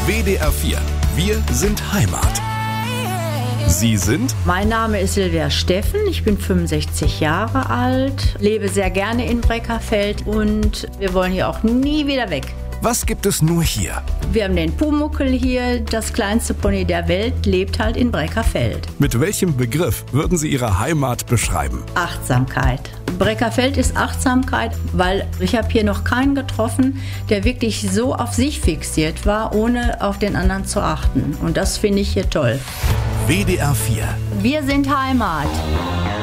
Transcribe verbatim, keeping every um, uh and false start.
W D R vier. Wir sind Heimat. Sie sind? Mein Name ist Silvia Steffen, ich bin fünfundsechzig Jahre alt, lebe sehr gerne in Breckerfeld und wir wollen hier auch nie wieder weg. Was gibt es nur hier? Wir haben den Pumuckl hier, das kleinste Pony der Welt, lebt halt in Breckerfeld. Mit welchem Begriff würden Sie Ihre Heimat beschreiben? Achtsamkeit. Breckerfeld ist Achtsamkeit, weil ich habe hier noch keinen getroffen, der wirklich so auf sich fixiert war, ohne auf den anderen zu achten. Und das finde ich hier toll. W D R vier. Wir sind Heimat.